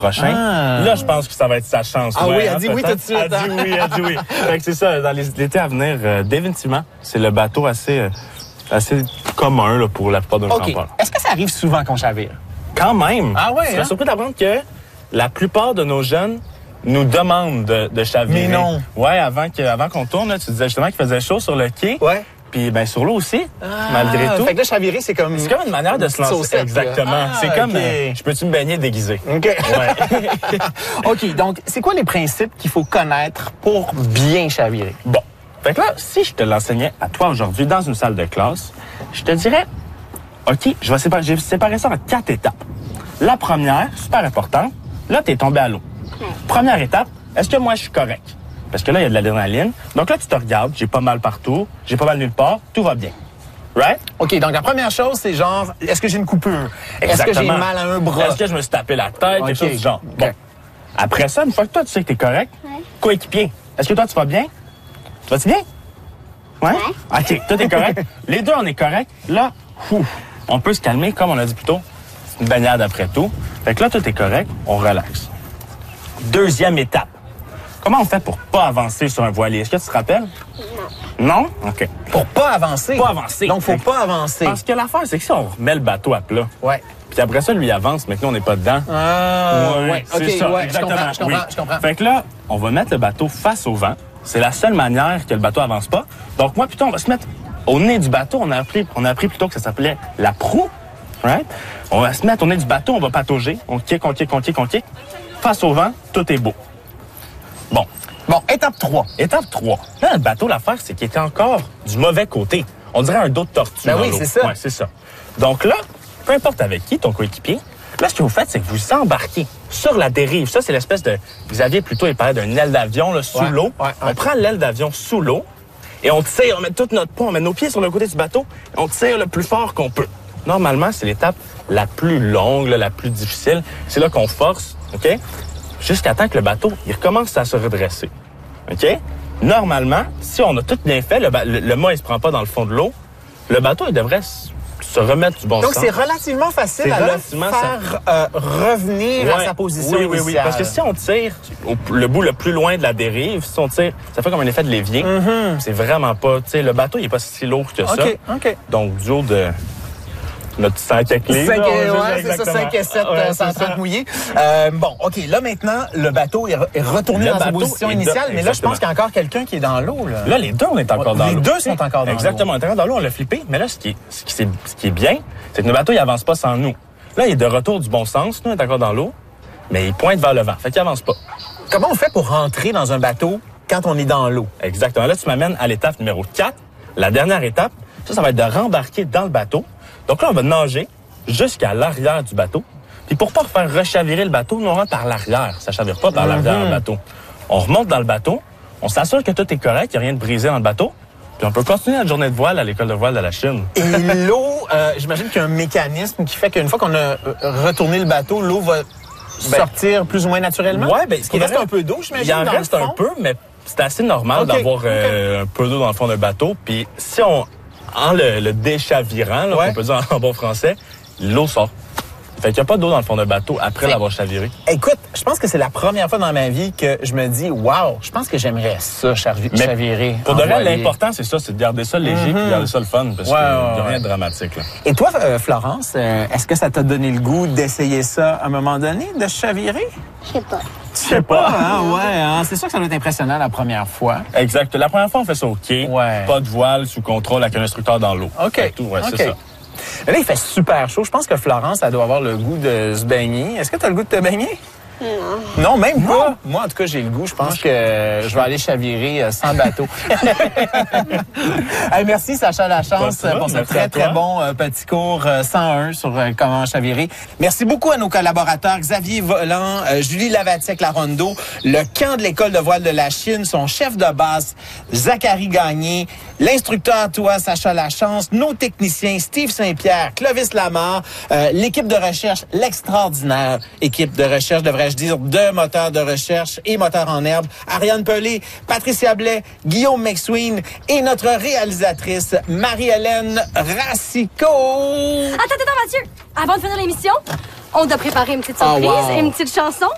prochain. Là, je pense que ça va être sa chance. Ah oui, elle dit oui tout de suite. Elle dit oui. Fait que c'est ça, dans l'été à venir, définitivement, c'est le bateau assez commun là, pour la plupart de nos campeurs. Est-ce que ça arrive souvent qu'on chavire? Quand même. Ah ouais, Je serais surpris d'apprendre que la plupart de nos jeunes nous demandent de chavirer. Mais non. Ouais, avant qu'on tourne, là, tu disais justement qu'il faisait chaud sur le quai. Ouais. Puis ben sur l'eau aussi, malgré tout. Fait que là, chavirer, c'est comme une manière de se lancer. Saucette, exactement. C'est comme, je peux-tu me baigner déguisé? OK. Ouais. OK, donc, c'est quoi les principes qu'il faut connaître pour bien chavirer? Bon. Fait que là, si je te l'enseignais à toi aujourd'hui dans une salle de classe, je te dirais, OK, j'ai séparé ça en 4 étapes. La première, super importante, là, t'es tombé à l'eau. Première étape, est-ce que moi, je suis correct? Parce que là, il y a de l'adrénaline. Donc là, tu te regardes, j'ai pas mal partout, j'ai pas mal nulle part, tout va bien. Right? OK, donc la première chose, c'est genre, est-ce que j'ai une coupure? Exactement. Est-ce que j'ai mal à un bras? Est-ce que je me suis tapé la tête? Quelque chose du genre. Bon. Okay. Après ça, une fois que toi, tu sais que t'es correct, coéquipier, est-ce que toi, tu vas bien? Tu vas-tu bien? Ouais? OK, toi, t'es correct. Les deux, on est correct. Là, on peut se calmer, comme on l'a dit plus tôt. C'est une baignade après tout. Fait que là, tout est correct, on relaxe. Deuxième étape. Comment on fait pour pas avancer sur un voilier? Est-ce que tu te rappelles? Non. Non? OK. Pour pas avancer? Pas avancer. Donc, faut pas avancer. Parce que l'affaire, c'est que si on remet le bateau à plat, ouais. Puis après ça, lui, il avance, mais que nous, on n'est pas dedans. Ouais. C'est OK, ça, ouais, exactement. je comprends. Fait que là, on va mettre le bateau face au vent. C'est la seule manière que le bateau avance pas. Donc, moi, plutôt, on va se mettre au nez du bateau. On a appris plutôt que ça s'appelait la proue. Right? On va se mettre au nez du bateau, on va patauger. On kick. Face au vent, tout est beau. Bon, étape 3. Étape 3. Là, le bateau, l'affaire, c'est qu'il était encore du mauvais côté. On dirait un dos de tortue. Ben oui, c'est ça. Ouais, c'est ça. Donc là, peu importe avec qui, ton coéquipier, là, ce que vous faites, c'est que vous embarquez sur la dérive. Ça, c'est l'espèce de... Xavier, plutôt, il parlait d'une aile d'avion là, sous l'eau. Ouais. On prend l'aile d'avion sous l'eau et on tire, on met tout notre poids, on met nos pieds sur le côté du bateau et on tire le plus fort qu'on peut. Normalement, c'est l'étape la plus longue, là, la plus difficile. C'est là qu'on force, OK? Jusqu'à temps que le bateau, il recommence à se redresser. OK? Normalement, si on a tout bien fait, le mât, il se prend pas dans le fond de l'eau, le bateau, il devrait se remettre du bon sens. Donc, c'est relativement facile à le faire revenir à sa position initiale. Oui. Parce que si on tire le bout le plus loin de la dérive, si on tire, ça fait comme un effet de levier. C'est vraiment pas... Tu sais, le bateteau, il est pas si lourd que ça. OK. Donc, du haut de... Notre 5 à clé. C'est ça, 5 et 7, 130 mouillés. Bon, OK, là, maintenant, le bateau est retourné dans sa position initiale, mais là, je pense qu'il y a encore quelqu'un qui est dans l'eau. Là, les deux, on est encore dans l'eau. Les deux sont encore dans l'eau. Exactement, on est encore dans l'eau, on l'a flippé, mais là, ce qui est bien, c'est que le bateau, il avance pas sans nous. Là, il est de retour du bon sens, nous, on est encore dans l'eau, mais il pointe vers le vent, fait qu'il avance pas. Comment on fait pour rentrer dans un bateau quand on est dans l'eau? Exactement. Là, tu m'amènes à l'étape numéro 4. La dernière étape, ça va être de rembarquer dans le bateau. Donc là, on va nager jusqu'à l'arrière du bateau. Puis pour pas faire rechavirer le bateau, nous, on rentre par l'arrière. Ça chavire pas par l'arrière du bateau. On remonte dans le bateau, on s'assure que tout est correct, qu'il n'y a rien de brisé dans le bateut. Puis on peut continuer notre journée de voile à l'école de voile de la Chine. Et l'eau, j'imagine qu'il y a un mécanisme qui fait qu'une fois qu'on a retourné le bateau, l'eau va sortir plus ou moins naturellement? Ouais, ben, il reste un peu d'eau, j'imagine. Il en reste un peu, mais c'est assez normal d'avoir un peu d'eau dans le fond d'un bateau. Puis si on... En le déchavirant, là, on peut dire en bon français, l'eau sort. Fait qu'il n'y a pas d'eau dans le fond d'un bateau après l'avoir chaviré. Écoute, je pense que c'est la première fois dans ma vie que je me dis, wow, je pense que j'aimerais ça, chavirer. Pour de vrai, l'important, c'est ça, c'est de garder ça léger et de garder ça le fun, parce qu'il n'y a rien de dramatique. Là. Et toi, Florence, est-ce que ça t'a donné le goût d'essayer ça à un moment donné, de chavirer? Je sais pas. Tu sais pas, hein? Ouais, hein? C'est sûr que ça doit être impressionnant la première fois. Exact. La première fois, on fait ça au quai. Ouais. Pas de voile, sous contrôle, avec un instructeur dans l'eau. OK. C'est ça. Là, il fait super chaud. Je pense que Florence, elle doit avoir le goût de se baigner. Est-ce que tu as le goût de te baigner? Non. Non, même pas. Moi, en tout cas, j'ai le goût. Je pense que je vais aller chavirer sans bateau. Hey, merci, Sacha Lachance, pour ce très, très bon petit cours 101 sur comment chavirer. Merci beaucoup à nos collaborateurs Xavier Volant, Julie Lavatiec-Larondo, le camp de l'École de voile de la Chine, son chef de base, Zachary Gagné, l'instructeur, toi, Sacha Lachance, nos techniciens, Steve Saint-Pierre, Clovis Lamar, l'équipe de recherche, l'extraordinaire équipe de recherche, devrais-je dire, de moteurs de recherche et moteurs en herbe, Ariane Pelé, Patricia Blais, Guillaume McSween et notre réalisatrice, Marie-Hélène Racicot. Attends, Mathieu. Avant de finir l'émission, on t'a préparé une petite surprise et une petite chanson.